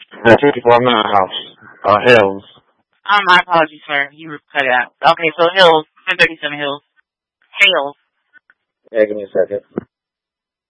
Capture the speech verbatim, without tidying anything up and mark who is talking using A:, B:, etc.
A: Uh, fifty-four Mount House. Uh, Hills.
B: Um, my apologies, sir. You were cut out. Okay, so Hills, ten thirty-seven Hills. Hills.
A: Yeah, give me a second.